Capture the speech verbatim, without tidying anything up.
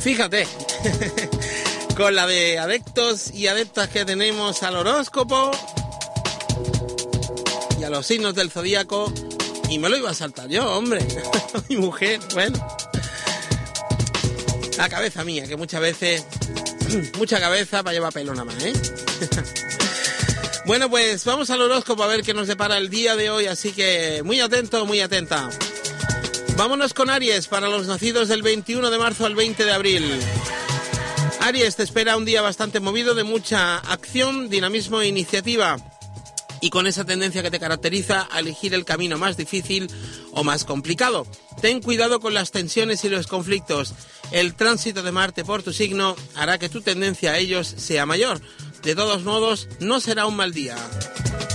Fíjate, con la de adeptos y adeptas que tenemos al horóscopo y a los signos del zodíaco, y me lo iba a saltar yo, hombre, mi mujer, bueno, la cabeza mía, que muchas veces, mucha cabeza para llevar pelo nada más, ¿eh? Bueno, pues vamos al horóscopo a ver qué nos depara el día de hoy, así que muy atento, muy atenta. Vámonos con Aries, para los nacidos del veintiuno de marzo al veinte de abril. Aries, te espera un día bastante movido, de mucha acción, dinamismo e iniciativa, y con esa tendencia que te caracteriza a elegir el camino más difícil o más complicado. Ten cuidado con las tensiones y los conflictos. El tránsito de Marte por tu signo hará que tu tendencia a ellos sea mayor. De todos modos, no será un mal día.